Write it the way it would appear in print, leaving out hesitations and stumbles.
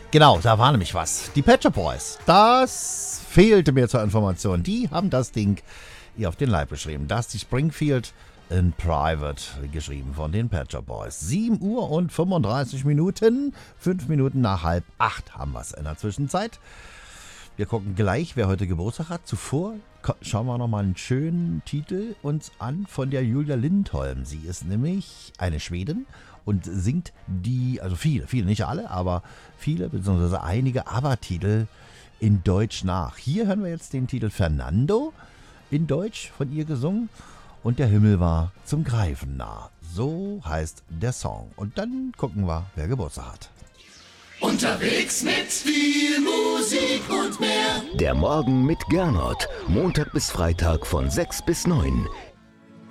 Genau, da war nämlich was. Die Pet Shop Boys, das fehlte mir zur Information. Die haben das Ding hier auf den Leib geschrieben. Dusty Springfield in Private geschrieben von den Pet Shop Boys. 7 Uhr und 35 Minuten. 5 Minuten nach 7:30 haben wir es in der Zwischenzeit. Wir gucken gleich, wer heute Geburtstag hat. Zuvor schauen wir nochmal einen schönen Titel uns an von der Julia Lindholm. Sie ist nämlich eine Schwedin und singt also viele, nicht alle, aber viele bzw. einige ABBA-Titel in Deutsch nach. Hier hören wir jetzt den Titel Fernando in Deutsch von ihr gesungen und der Himmel war zum Greifen nah. So heißt der Song. Und dann gucken wir, wer Geburtstag hat. Unterwegs mit viel Musik und mehr. Der Morgen mit Gernot. Montag bis Freitag von 6 bis 9.